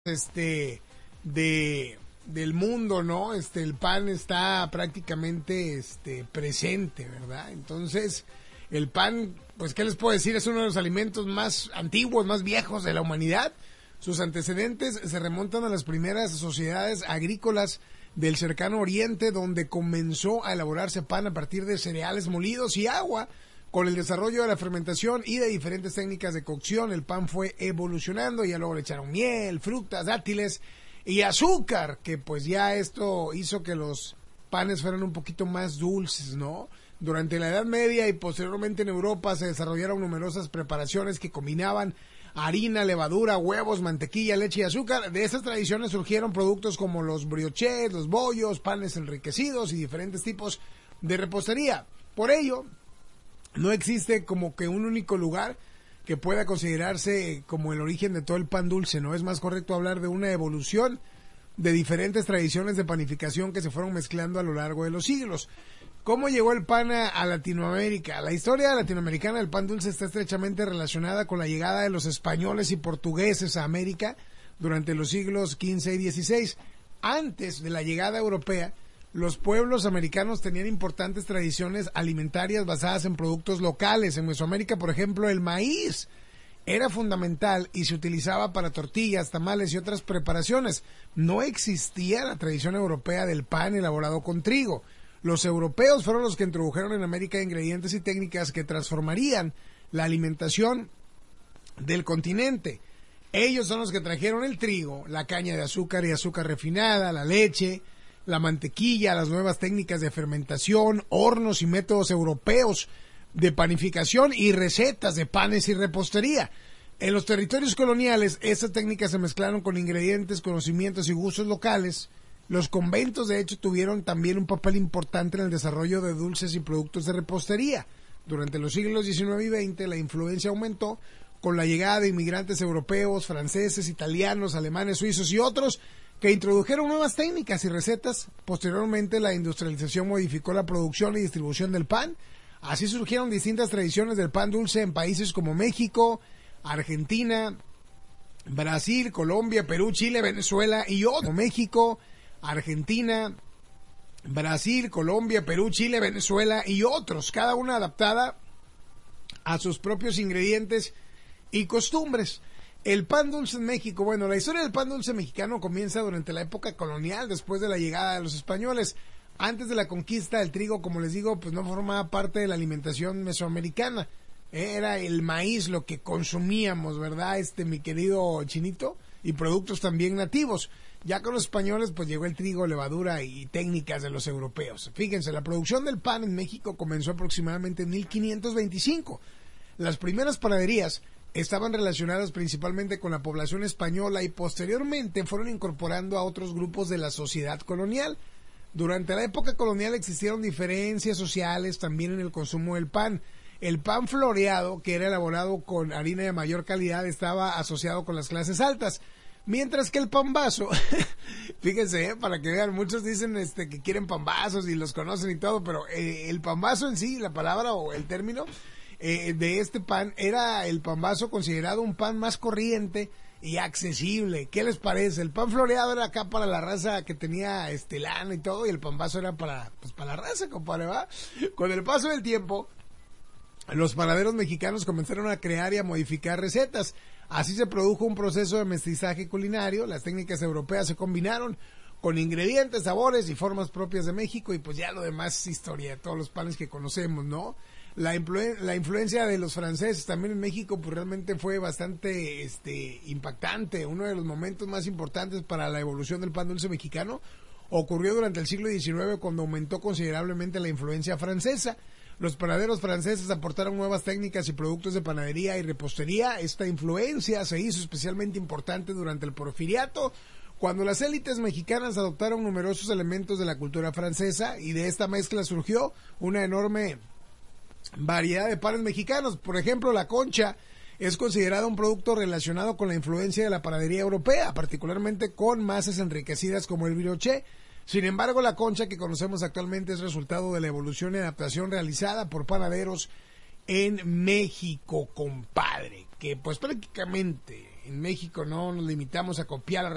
del mundo, ¿no? El pan está prácticamente presente, ¿verdad? Entonces, el pan, pues, ¿qué les puedo decir? Es uno de los alimentos más antiguos, más viejos de la humanidad. Sus antecedentes se remontan a las primeras sociedades agrícolas del cercano oriente, donde comenzó a elaborarse pan a partir de cereales molidos y agua. Con el desarrollo de la fermentación y de diferentes técnicas de cocción, el pan fue evolucionando, y luego le echaron miel, frutas, dátiles y azúcar, que pues ya esto hizo que los panes fueran un poquito más dulces, ¿no? Durante la Edad Media y posteriormente en Europa se desarrollaron numerosas preparaciones que combinaban harina, levadura, huevos, mantequilla, leche y azúcar. De esas tradiciones surgieron productos como los brioches, los bollos, panes enriquecidos y diferentes tipos de repostería. Por ello, no existe como que un único lugar que pueda considerarse como el origen de todo el pan dulce, ¿no? Es más correcto hablar de una evolución de diferentes tradiciones de panificación que se fueron mezclando a lo largo de los siglos. ¿Cómo llegó el pan a Latinoamérica? La historia latinoamericana del pan dulce está estrechamente relacionada con la llegada de los españoles y portugueses a América durante los siglos XV y XVI. Antes de la llegada europea, los pueblos americanos tenían importantes tradiciones alimentarias basadas en productos locales. En Mesoamérica, por ejemplo, el maíz era fundamental y se utilizaba para tortillas, tamales y otras preparaciones. No existía la tradición europea del pan elaborado con trigo. Los europeos fueron los que introdujeron en América ingredientes y técnicas que transformarían la alimentación del continente. Ellos son los que trajeron el trigo, la caña de azúcar y azúcar refinada, la leche, la mantequilla, las nuevas técnicas de fermentación, hornos y métodos europeos de panificación y recetas de panes y repostería. En los territorios coloniales, estas técnicas se mezclaron con ingredientes, conocimientos y gustos locales. Los conventos, de hecho, tuvieron también un papel importante en el desarrollo de dulces y productos de repostería. Durante los siglos XIX y XX, la influencia aumentó con la llegada de inmigrantes europeos, franceses, italianos, alemanes, suizos y otros, que introdujeron nuevas técnicas y recetas. Posteriormente, la industrialización modificó la producción y distribución del pan. Así surgieron distintas tradiciones del pan dulce en países como México, Argentina, Brasil, Colombia, Perú, Chile, Venezuela y otros. México, Argentina, Brasil, Colombia, Perú, Chile, Venezuela y otros, cada una adaptada a sus propios ingredientes y costumbres. El pan dulce en México, bueno, la historia del pan dulce mexicano comienza durante la época colonial, después de la llegada de los españoles. Antes de la conquista, el trigo, como les digo, pues no formaba parte de la alimentación mesoamericana. Era el maíz lo que consumíamos, ¿verdad? Mi querido Chinito, y productos también nativos. Ya con los españoles, pues llegó el trigo, levadura y técnicas de los europeos. Fíjense, la producción del pan en México comenzó aproximadamente en 1525. Las primeras panaderías estaban relacionadas principalmente con la población española y posteriormente fueron incorporando a otros grupos de la sociedad colonial. Durante la época colonial existieron diferencias sociales también en el consumo del pan. El pan floreado, que era elaborado con harina de mayor calidad, estaba asociado con las clases altas, mientras que el pan vaso, fíjense, para que vean, muchos dicen que quieren pan vasos y los conocen y todo, pero el pan vaso en sí, la palabra o el término de este pan, era el pan vaso considerado un pan más corriente y accesible. ¿Qué les parece? El pan floreado era acá para la raza que tenía lana y todo, y el pan vaso era para la raza, compadre, ¿va? Con el paso del tiempo, los panaderos mexicanos comenzaron a crear y a modificar recetas. Así se produjo un proceso de mestizaje culinario. Las técnicas europeas se combinaron con ingredientes, sabores y formas propias de México, y pues ya lo demás es historia, todos los panes que conocemos, ¿no? La influencia de los franceses también en México pues realmente fue bastante impactante. Uno de los momentos más importantes para la evolución del pan dulce mexicano ocurrió durante el siglo XIX, cuando aumentó considerablemente la influencia francesa. Los panaderos franceses aportaron nuevas técnicas y productos de panadería y repostería. Esta influencia se hizo especialmente importante durante el Porfiriato, cuando las élites mexicanas adoptaron numerosos elementos de la cultura francesa, y de esta mezcla surgió una enorme variedad de panes mexicanos. Por ejemplo, la concha es considerada un producto relacionado con la influencia de la panadería europea, particularmente con masas enriquecidas como el brioche. Sin embargo, la concha que conocemos actualmente es resultado de la evolución y adaptación realizada por panaderos en México, compadre, que pues prácticamente en México no nos limitamos a copiar la